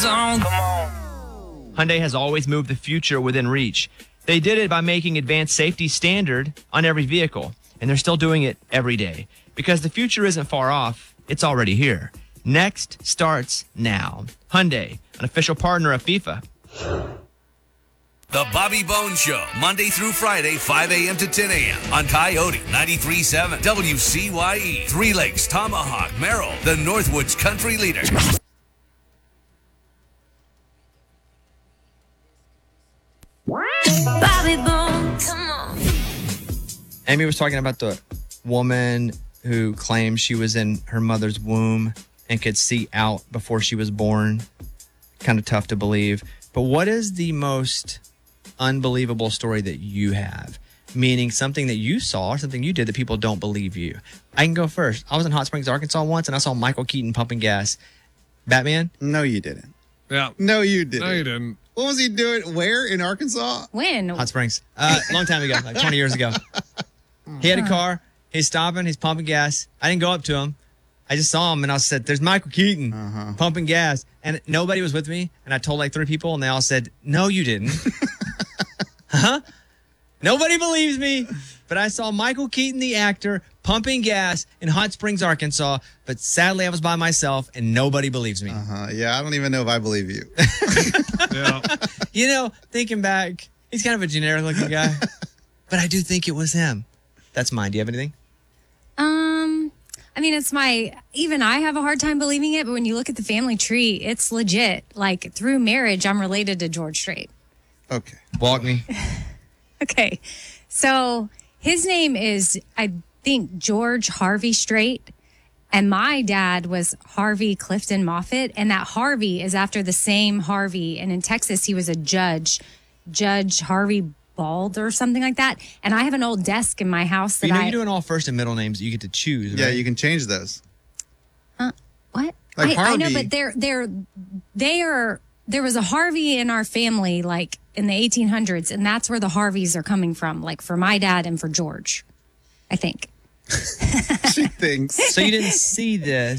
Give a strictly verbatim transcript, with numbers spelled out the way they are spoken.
zone. Come on. Hyundai has always moved the future within reach. They did it by making advanced safety standard on every vehicle, and they're still doing it every day. Because the future isn't far off, it's already here. Next starts now. Hyundai, an official partner of FIFA. The Bobby Bones Show, Monday through Friday, five a.m. to ten a.m. on Coyote ninety-three point seven, W C Y E, Three Lakes, Tomahawk, Merrill, the Northwoods Country Leader. Bobby Bones, come on. Amy was talking about the woman who claimed she was in her mother's womb and could see out before she was born. Kind of tough to believe. But what is the most unbelievable story that you have? Meaning something that you saw or something you did that people don't believe you. I can go first. I was in Hot Springs, Arkansas once, and I saw Michael Keaton pumping gas. Batman? No, you didn't. Yeah. No, you didn't. No, you didn't. What was he doing? Where? In Arkansas? When? Hot Springs. Uh, a long time ago, like twenty years ago. He had a car. He's stopping. He's pumping gas. I didn't go up to him. I just saw him, and I said, there's Michael Keaton uh-huh. pumping gas. And nobody was with me. And I told like three people, and they all said, no, you didn't. Huh? Nobody believes me. But I saw Michael Keaton, the actor, pumping gas in Hot Springs, Arkansas. But sadly, I was by myself, and nobody believes me. Uh-huh. Yeah, I don't even know if I believe you. Yeah. You know, thinking back, he's kind of a generic-looking guy. But I do think it was him. That's mine. Do you have anything? Um, I mean, it's my, even I have a hard time believing it, but when you look at the family tree, it's legit. Like, through marriage, I'm related to George Strait. Okay. Walk me. Okay. So his name is, I think, George Harvey Strait. And my dad was Harvey Clifton Moffett. And that Harvey is after the same Harvey. And in Texas, he was a judge, Judge Harvey Bald or something like that. And I have an old desk in my house that You know, I... you're doing all first and middle names. You get to choose, right? Yeah, you can change those. Uh, what? Like I, I know, Harvey. but they're, they're, they are... There was a Harvey in our family, like, in the eighteen hundreds, and that's where the Harveys are coming from, like, for my dad and for George, I think. She thinks. So you didn't see this